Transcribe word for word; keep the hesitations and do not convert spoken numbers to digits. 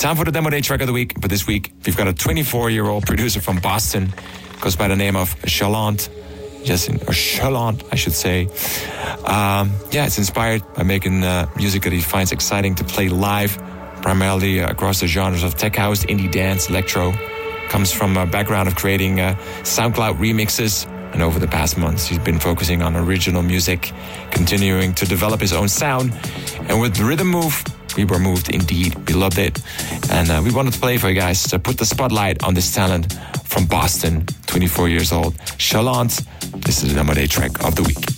Time for the Demo Day track of the week. But this week, we've got a twenty-four-year-old producer from Boston. Goes by the name of Chalant. Yes, or Chalant, I should say. Um, yeah, it's inspired by making uh, music that he finds exciting to play live, primarily uh, across the genres of tech house, indie dance, electro. Comes from a background of creating uh, SoundCloud remixes. And over the past months, he's been focusing on original music, continuing to develop his own sound. And with Rhythm Move, we were moved indeed. We loved it. And uh, we wanted to play for you guys to put the spotlight on this talent from Boston, twenty-four years old. Chalant, this is the Demo Day track of the week.